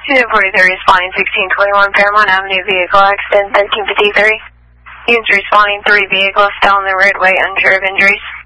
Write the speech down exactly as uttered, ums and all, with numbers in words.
two forty-three responding sixteen twenty-one Paramount Avenue vehicle accident thirteen fifty-three. Units responding three vehicles still on the roadway unsure of injuries.